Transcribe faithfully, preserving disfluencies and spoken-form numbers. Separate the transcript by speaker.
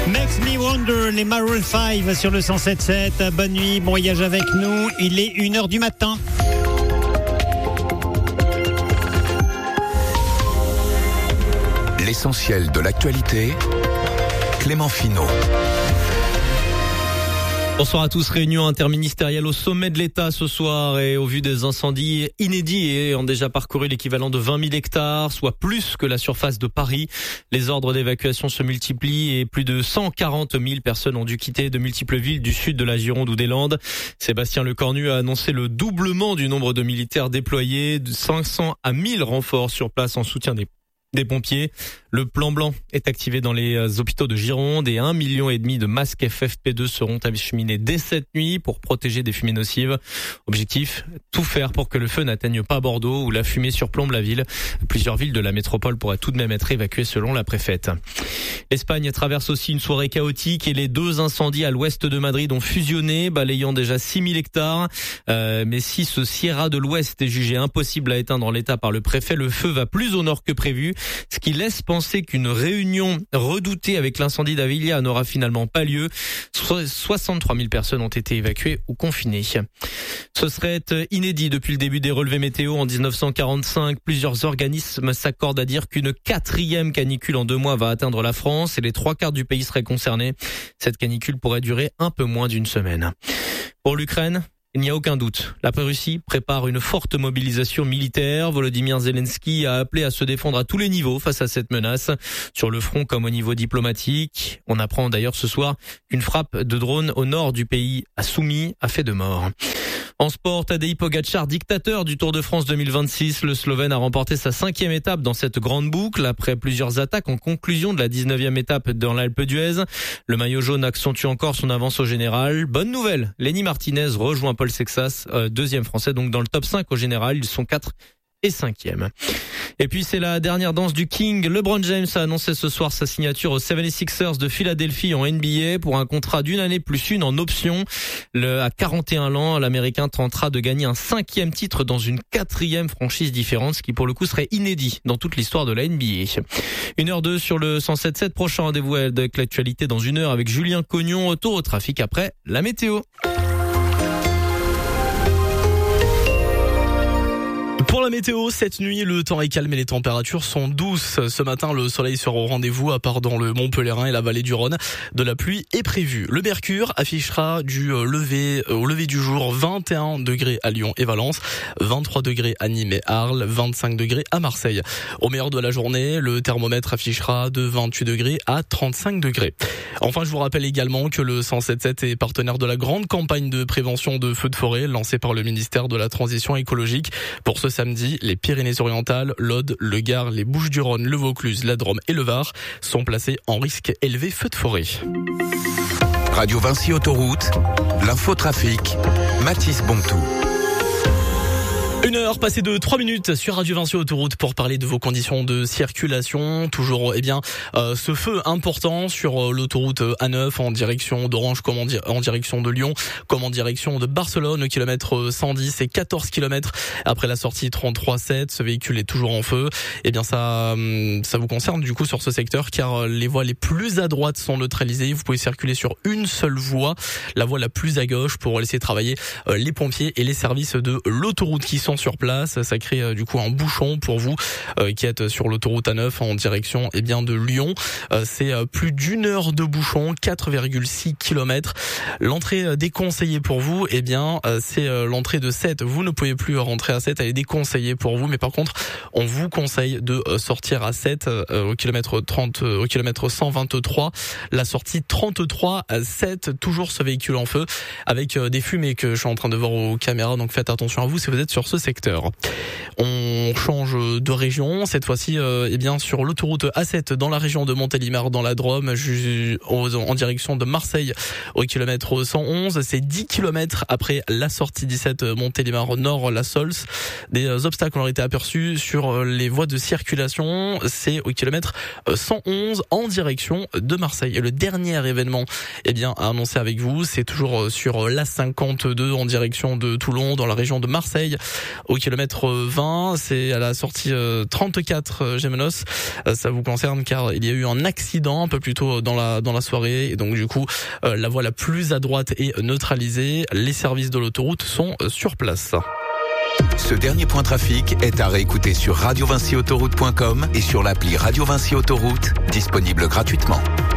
Speaker 1: Makes Me Wonder, les Maroon five sur le cent sept sept. Bonne nuit, bon voyage avec nous. Il est une heure du matin.
Speaker 2: L'essentiel de l'actualité, Clément Finot.
Speaker 3: Bonsoir à tous. Réunion interministérielle au sommet de l'État ce soir et au vu des incendies inédits et ont déjà parcouru l'équivalent de vingt mille hectares, soit plus que la surface de Paris. Les ordres d'évacuation se multiplient et plus de cent quarante mille personnes ont dû quitter de multiples villes du sud de la Gironde ou des Landes. Sébastien Lecornu a annoncé le doublement du nombre de militaires déployés, de cinq cents à mille renforts sur place en soutien des Des pompiers. Le plan blanc est activé dans les hôpitaux de Gironde et un million et demi de masques F F P deux seront acheminés dès cette nuit pour protéger des fumées nocives. Objectif, tout faire pour que le feu n'atteigne pas Bordeaux où la fumée surplombe la ville. Plusieurs villes de la métropole pourraient tout de même être évacuées selon la préfète. L'Espagne traverse aussi une soirée chaotique et les deux incendies à l'ouest de Madrid ont fusionné, balayant déjà six mille hectares. Euh, mais si ce Sierra de l'Ouest est jugé impossible à éteindre en l'état par le préfet, le feu va plus au nord que prévu. Ce qui laisse penser qu'une réunion redoutée avec l'incendie d'Avilla n'aura finalement pas lieu. soixante-trois mille personnes ont été évacuées ou confinées. Ce serait inédit depuis le début des relevés météo en dix-neuf cent quarante-cinq. Plusieurs organismes s'accordent à dire qu'une quatrième canicule en deux mois va atteindre la France et les trois quarts du pays seraient concernés. Cette canicule pourrait durer un peu moins d'une semaine. Pour l'Ukraine, il n'y a aucun doute. La Russie prépare une forte mobilisation militaire. Volodymyr Zelensky a appelé à se défendre à tous les niveaux face à cette menace, sur le front comme au niveau diplomatique. On apprend d'ailleurs ce soir qu'une frappe de drone au nord du pays a soumis a fait deux morts. En sport, Tadej Pogačar, dictateur du Tour de France deux mille vingt-six, le Slovène a remporté sa cinquième étape dans cette grande boucle après plusieurs attaques en conclusion de la dix-neuvième étape dans l'Alpe d'Huez. Le maillot jaune accentue encore son avance au général. Bonne nouvelle, Lenny Martinez rejoint Paul Sexas, euh, deuxième français donc dans le top cinq au général. Ils sont quatre et cinquième. Et puis c'est la dernière danse du King. LeBron James a annoncé ce soir sa signature aux soixante-sixers de Philadelphie en N B A pour un contrat d'une année plus une en option. Le, à quarante et un ans, l'Américain tentera de gagner un cinquième titre dans une quatrième franchise différente, ce qui pour le coup serait inédit dans toute l'histoire de la N B A. Une heure deux sur le cent sept sept. Prochain rendez-vous avec l'actualité dans une heure avec Julien Cognon. Retour au trafic après la météo.
Speaker 4: Pour la météo, cette nuit, le temps est calme et les températures sont douces. Ce matin, le soleil sera au rendez-vous, à part dans le Mont-Pelerin et la vallée du Rhône. De la pluie est prévue. Le mercure affichera du lever, au lever du jour vingt et un degrés à Lyon et Valence, vingt-trois degrés à Nîmes et Arles, vingt-cinq degrés à Marseille. Au meilleur de la journée, le thermomètre affichera de vingt-huit degrés à trente-cinq degrés. Enfin, je vous rappelle également que le cent sept sept est partenaire de la grande campagne de prévention de feux de forêt lancée par le ministère de la Transition écologique. Pour ce samedi, les Pyrénées-Orientales, l'Aude, le Gard, les Bouches-du-Rhône, le Vaucluse, la Drôme et le Var sont placés en risque élevé feu de forêt.
Speaker 2: Radio Vinci Autoroute, l'infotrafic, Mathis Bontou.
Speaker 4: Une heure passée de trois minutes sur Radio Vinci Autoroute pour parler de vos conditions de circulation. Toujours, eh bien, euh, ce feu important sur l'autoroute A neuf en direction d'Orange comme en, di- en direction de Lyon, comme en direction de Barcelone, au kilomètre cent dix et quatorze kilomètres après la sortie trente-trois sept. Ce véhicule est toujours en feu. Eh bien, ça, ça vous concerne du coup sur ce secteur car les voies les plus à droite sont neutralisées. Vous pouvez circuler sur une seule voie, la voie la plus à gauche pour laisser travailler euh, les pompiers et les services de l'autoroute qui sont sur place. Ça crée euh, du coup un bouchon pour vous euh, qui êtes sur l'autoroute A neuf en direction eh bien de Lyon. Euh, c'est euh, plus d'une heure de bouchon, quatre virgule six kilomètres. L'entrée euh, déconseillée pour vous, eh bien euh, c'est euh, l'entrée de sept. Vous ne pouvez plus rentrer à sept, elle est déconseillée pour vous, mais par contre, on vous conseille de euh, sortir à sept euh, au kilomètre trente euh, au kilomètre cent vingt-trois. La sortie trente-trois sept, toujours ce véhicule en feu avec euh, des fumées que je suis en train de voir aux caméras, donc faites attention à vous si vous êtes sur ce secteur. On change de région, cette fois-ci euh, eh bien sur l'autoroute A sept dans la région de Montélimar dans la Drôme, ju- en direction de Marseille au kilomètre cent onze. C'est dix kilomètres après la sortie dix-sept Montélimar Nord la Sols. Des obstacles ont été aperçus sur les voies de circulation. C'est au kilomètre cent onze en direction de Marseille. Et le dernier événement eh bien à annoncer avec vous, c'est toujours sur l'A cinquante-deux en direction de Toulon dans la région de Marseille. au kilomètre vingt. C'est à la sortie trente-quatre Gémenos. Ça vous concerne car il y a eu un accident un peu plus tôt dans la dans la soirée et donc du coup la voie la plus à droite est neutralisée. Les services de l'autoroute sont sur place.
Speaker 2: Ce dernier point trafic est à réécouter sur radio vinci autoroute point com et sur l'appli Radio Vinci Autoroute, disponible gratuitement.